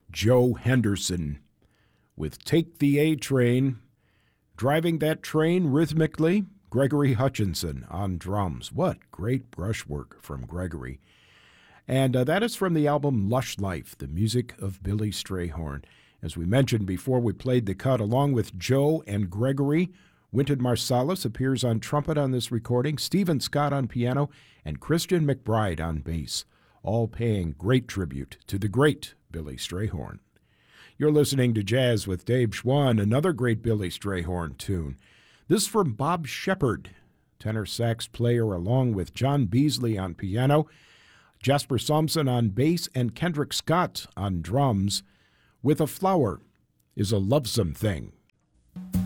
Joe Henderson with Take the A Train. Driving that train rhythmically, Gregory Hutchinson on drums. What great brushwork from Gregory. And that is from the album Lush Life, the music of Billy Strayhorn. As we mentioned before, we played the cut along with Joe and Gregory. Wynton Marsalis appears on trumpet on this recording, Stephen Scott on piano, and Christian McBride on bass, all paying great tribute to the great Billy Strayhorn. You're listening to Jazz with Dave Schwann, another great Billy Strayhorn tune. This from Bob Shepard, tenor sax player, along with John Beasley on piano, Jasper Sampson on bass, and Kendrick Scott on drums, with A Flower is a Lovesome Thing.